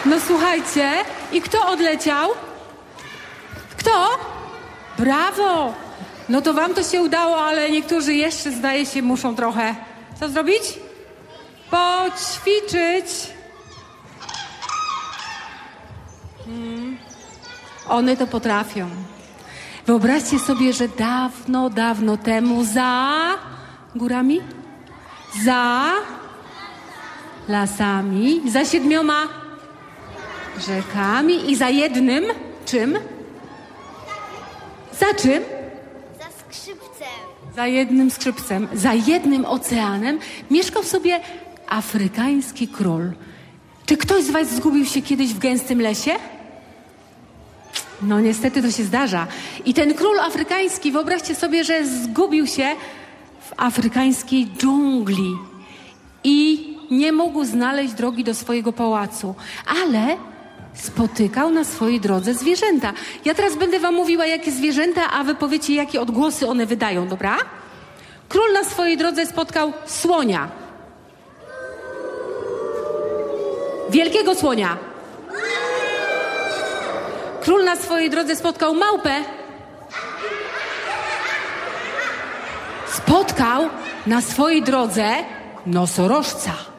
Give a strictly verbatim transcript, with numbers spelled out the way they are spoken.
No słuchajcie, i kto odleciał? Kto? Brawo! No to wam to się udało, ale niektórzy jeszcze, zdaje się, muszą trochę... Co zrobić? Poćwiczyć. Hmm. One to potrafią. Wyobraźcie sobie, że dawno, dawno temu za górami, za lasami, za siedmioma rzekami i za jednym czym? Za czym? Za skrzypcem. Za jednym skrzypcem, za jednym oceanem mieszkał sobie afrykański król. Czy ktoś z was zgubił się kiedyś w gęstym lesie? No niestety to się zdarza. I ten król afrykański, wyobraźcie sobie, że zgubił się w afrykańskiej dżungli i nie mógł znaleźć drogi do swojego pałacu, ale spotykał na swojej drodze zwierzęta. Ja teraz będę wam mówiła, jakie zwierzęta, a wy powiecie, jakie odgłosy one wydają, dobra? Król na swojej drodze spotkał słonia. Wielkiego słonia. Król na swojej drodze spotkał małpę. Spotkał na swojej drodze nosorożca.